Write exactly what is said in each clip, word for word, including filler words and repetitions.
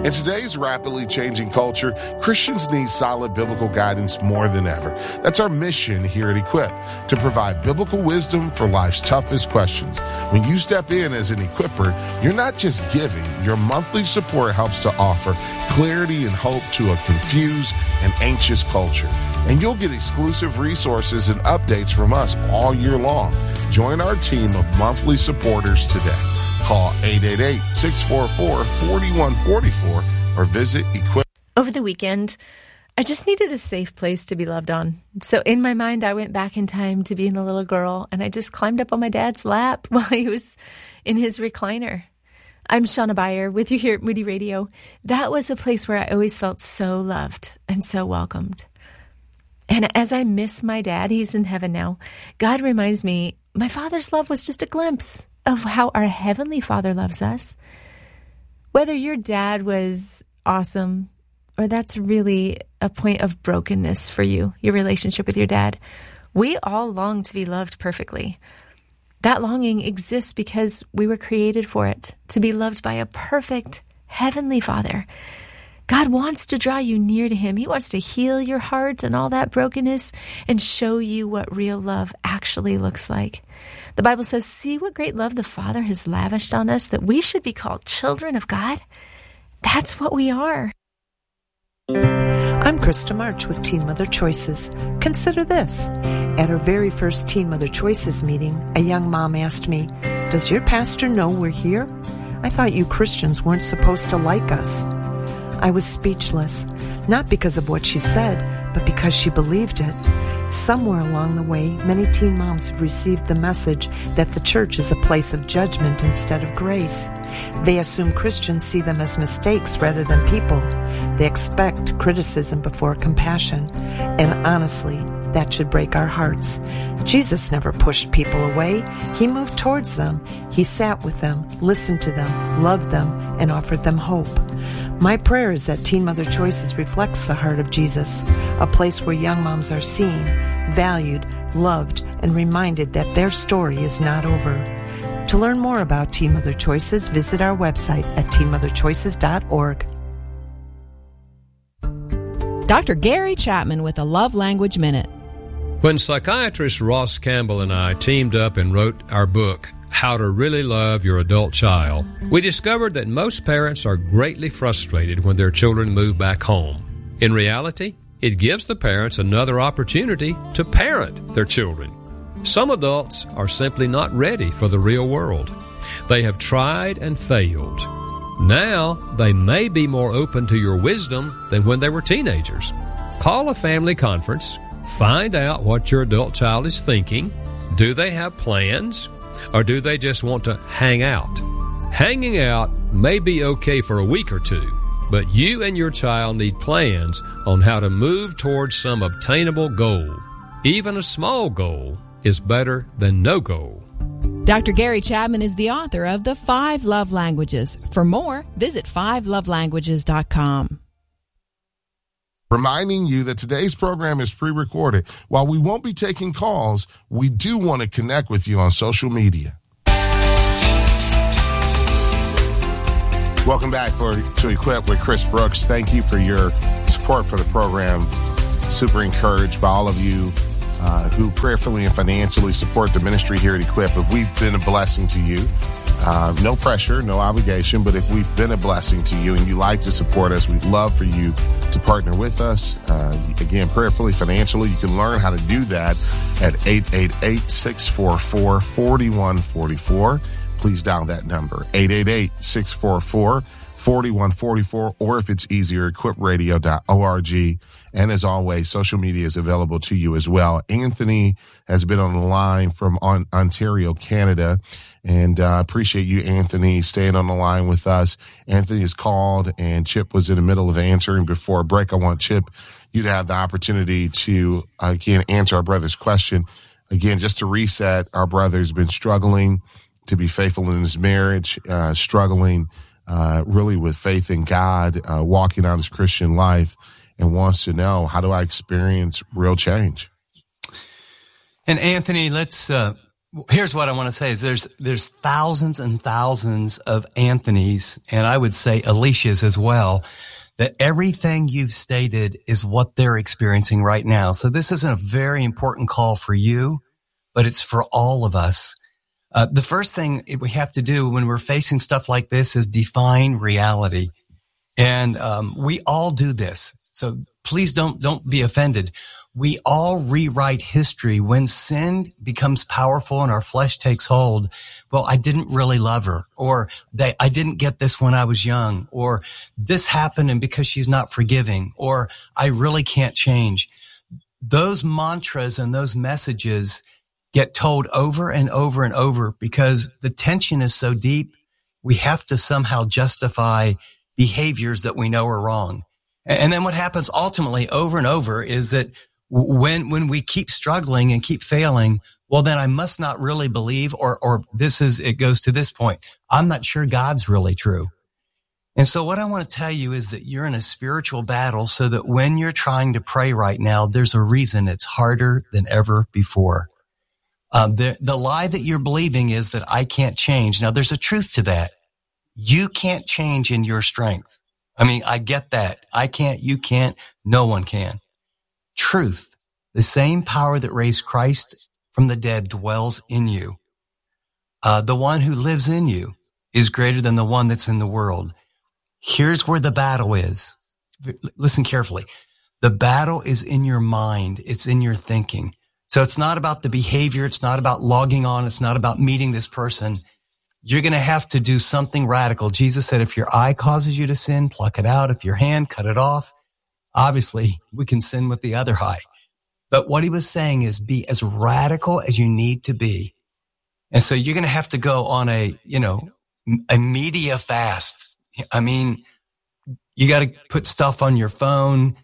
In today's rapidly changing culture, Christians need solid biblical guidance more than ever. That's our mission here at Equip, to provide biblical wisdom for life's toughest questions. When you step in as an equipper, you're not just giving. Your monthly support helps to offer clarity and hope to a confused and anxious culture. And you'll get exclusive resources and updates from us all year long. Join our team of monthly supporters today. Call eight eight eight, six four four, four one four four or visit Equip. Over the weekend, I just needed a safe place to be loved on. So in my mind, I went back in time to being a little girl, and I just climbed up on my dad's lap while he was in his recliner. I'm Shauna Beyer with you here at Moody Radio. That was a place where I always felt so loved and so welcomed. And as I miss my dad, he's in heaven now, God reminds me my father's love was just a glimpse of how our Heavenly Father loves us. Whether your dad was awesome or that's really a point of brokenness for you, your relationship with your dad, we all long to be loved perfectly. That longing exists because we were created for it, to be loved by a perfect Heavenly Father. God wants to draw you near to Him. He wants to heal your heart and all that brokenness and show you what real love actually looks like. The Bible says, see what great love the Father has lavished on us, that we should be called children of God. That's what we are. I'm Krista March with Teen Mother Choices. Consider this. At our very first Teen Mother Choices meeting, a young mom asked me, does your pastor know we're here? I thought you Christians weren't supposed to like us. I was speechless, not because of what she said, but because she believed it. Somewhere along the way, many teen moms have received the message that the church is a place of judgment instead of grace. They assume Christians see them as mistakes rather than people. They expect criticism before compassion. And honestly, that should break our hearts. Jesus never pushed people away. He moved towards them. He sat with them, listened to them, loved them, and offered them hope. My prayer is that Teen Mother Choices reflects the heart of Jesus, a place where young moms are seen, valued, loved, and reminded that their story is not over. To learn more about Teen Mother Choices, visit our website at teen mother choices dot org. Doctor Gary Chapman with a Love Language Minute. When psychiatrist Ross Campbell and I teamed up and wrote our book, How to Really Love Your Adult Child, we discovered that most parents are greatly frustrated when their children move back home. In reality, it gives the parents another opportunity to parent their children. Some adults are simply not ready for the real world. They have tried and failed. Now, they may be more open to your wisdom than when they were teenagers. Call a family conference, find out what your adult child is thinking. Do they have plans? Or do they just want to hang out? Hanging out may be okay for a week or two, but you and your child need plans on how to move towards some obtainable goal. Even a small goal is better than no goal. Doctor Gary Chapman is the author of The Five Love Languages. For more, visit five love languages dot com. Reminding you that today's program is pre-recorded. While we won't be taking calls, we do want to connect with you on social media. Welcome back for to Equip with Chris Brooks. Thank you for your support for the program. Super encouraged by all of you uh, who prayerfully and financially support the ministry here at Equip. If we've been a blessing to you, Uh, no pressure, no obligation, but if we've been a blessing to you and you like to support us, we'd love for you to partner with us. Uh, again, prayerfully, financially, you can learn how to do that at eight eight eight, six four four, four one four four. Please dial that number, eight eight eight, six four four, four one four four, or if it's easier, equip radio dot org. And as always, social media is available to you as well. Anthony has been on the line from on, Ontario, Canada. And I uh, appreciate you, Anthony, staying on the line with us. Anthony has called, and Chip was in the middle of answering before break. I want Chip, you to have the opportunity to, uh, again, answer our brother's question. Again, just to reset, our brother's been struggling to be faithful in his marriage, uh, struggling uh, really with faith in God, uh, walking out his Christian life, and wants to know, how do I experience real change? And Anthony, let's uh, Here's what I want to say is there's, there's thousands and thousands of Anthonys, and I would say Alicias as well, that everything you've stated is what they're experiencing right now. So this isn't a very important call for you, but it's for all of us. Uh, the first thing we have to do when we're facing stuff like this is define reality. And, um, we all do this. So please don't, don't be offended. We all rewrite history when sin becomes powerful and our flesh takes hold. Well, I didn't really love her, or they, I didn't get this when I was young, or this happened and because she's not forgiving, or I really can't change. Those mantras and those messages get told over and over and over because the tension is so deep. We have to somehow justify behaviors that we know are wrong. And then what happens ultimately over and over is that when, when we keep struggling and keep failing, well, then I must not really believe, or, or this is, it goes to this point. I'm not sure God's really true. And so what I want to tell you is that you're in a spiritual battle so that when you're trying to pray right now, there's a reason it's harder than ever before. Um, the, the lie that you're believing is that I can't change. Now, there's a truth to that. You can't change in your strength. I mean, I get that. I can't, you can't, no one can. Truth, the same power that raised Christ from the dead dwells in you. Uh, the one who lives in you is greater than the one that's in the world. Here's where the battle is. Listen carefully. The battle is in your mind. It's in your thinking. So it's not about the behavior. It's not about logging on. It's not about meeting this person. You're going to have to do something radical. Jesus said, if your eye causes you to sin, pluck it out. If your hand, cut it off. Obviously, we can sin with the other eye. But what he was saying is be as radical as you need to be. And so you're going to have to go on a, you know, a media fast. I mean, you got to put stuff on your phone.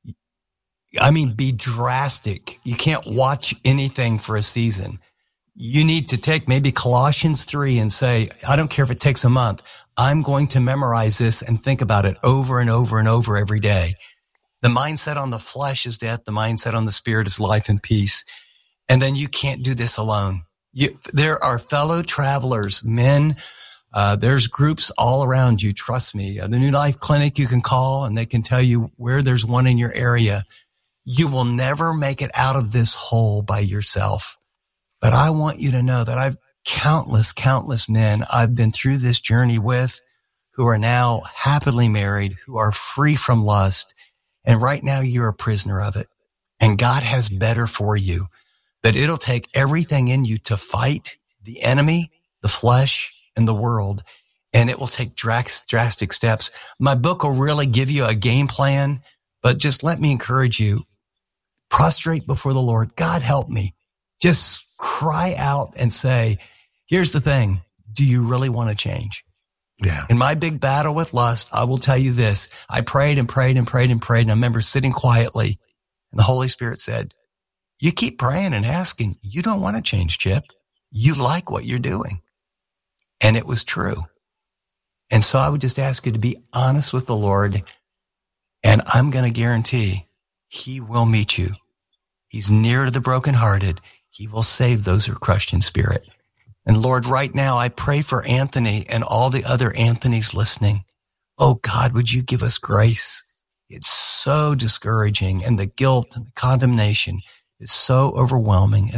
I mean, be drastic. You can't watch anything for a season. You need to take maybe Colossians three and say, I don't care if it takes a month. I'm going to memorize this and think about it over and over and over every day. The mindset on the flesh is death. The mindset on the spirit is life and peace. And then you can't do this alone. You, there are fellow travelers, men. Uh, there's groups all around you. Trust me. Uh, the New Life Clinic you can call and they can tell you where there's one in your area. You will never make it out of this hole by yourself. But I want you to know that I've countless, countless men I've been through this journey with who are now happily married, who are free from lust. And right now you're a prisoner of it. And God has better for you. But it'll take everything in you to fight the enemy, the flesh, and the world. And it will take drastic steps. My book will really give you a game plan. But just let me encourage you. Prostrate before the Lord. God, help me. Just cry out and say, here's the thing. Do you really want to change? Yeah. In my big battle with lust, I will tell you this. I prayed and prayed and prayed and prayed. And I remember sitting quietly and the Holy Spirit said, you keep praying and asking. You don't want to change, Chip. You like what you're doing. And it was true. And so I would just ask you to be honest with the Lord. And I'm going to guarantee he will meet you. He's near to the brokenhearted. He will save those who are crushed in spirit. And Lord, right now, I pray for Anthony and all the other Anthonys listening. Oh God, would you give us grace? It's so discouraging, and the guilt and the condemnation is so overwhelming.